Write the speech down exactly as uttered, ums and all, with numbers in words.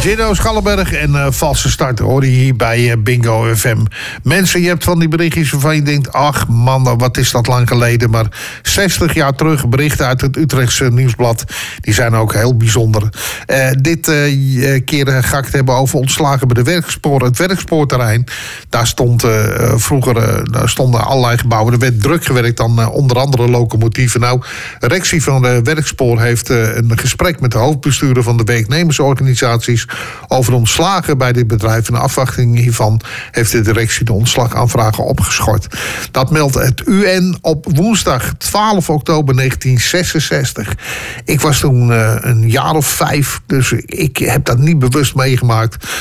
Gino Schallenberg en uh, valse start hoor je hier bij uh, Bingo F M. Mensen, je hebt van die berichtjes waarvan je denkt... ach man, wat is dat lang geleden. Maar zestig jaar terug, berichten uit het Utrechtse Nieuwsblad... die zijn ook heel bijzonder. Uh, dit uh, keer uh, ga ik het hebben over ontslagen bij de werkspoor. Het werkspoorterrein, daar stond uh, vroeger uh, daar stonden allerlei gebouwen. Er werd druk gewerkt aan uh, onder andere locomotieven. Nou, de directie van de werkspoor heeft uh, een gesprek met de hoofdbestuurder van de werknemersorganisaties over ontslagen bij dit bedrijf. In afwachting hiervan heeft de directie de ontslagaanvragen opgeschort. Dat meldt het U N op woensdag twaalf oktober negentien zesenzestig. Ik was toen uh, een jaar of vijf, dus ik heb dat niet bewust meegemaakt.